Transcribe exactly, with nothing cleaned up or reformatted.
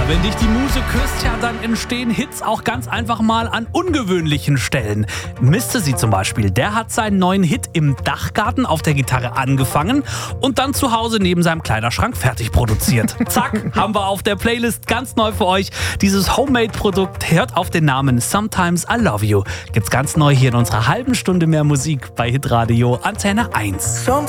wenn dich die Muse küsst, ja, dann entstehen Hits auch ganz einfach mal an ungewöhnlichen Stellen. Misste sie zum Beispiel, der hat seinen neuen Hit im Dachgarten auf der Gitarre angefangen und dann zu Hause neben seinem Kleiderschrank fertig produziert. Zack, haben wir auf der Playlist ganz neu für euch. Dieses Homemade-Produkt hört auf den Namen Sometimes I Love You. Gibt's ganz neu hier in unserer halben Stunde mehr Musik bei Hitradio Antenne eins.